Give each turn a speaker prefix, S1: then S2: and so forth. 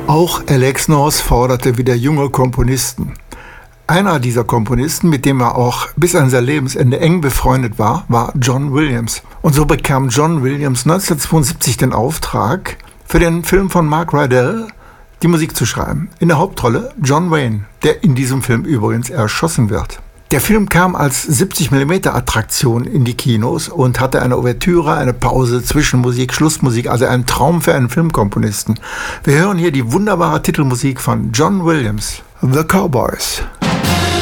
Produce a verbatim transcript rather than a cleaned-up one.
S1: Auch Alex North forderte wieder junge Komponisten. Einer dieser Komponisten, mit dem er auch bis an sein Lebensende eng befreundet war, war John Williams. Und so bekam John Williams neunzehnhundertzweiundsiebzig den Auftrag, für den Film von Mark Rydell die Musik zu schreiben. In der Hauptrolle John Wayne, der in diesem Film übrigens erschossen wird. Der Film kam als siebzig Millimeter Attraktion in die Kinos und hatte eine Ouvertüre, eine Pause, Zwischenmusik, Schlussmusik, also ein Traum für einen Filmkomponisten. Wir hören hier die wunderbare Titelmusik von John Williams, The Cowboys.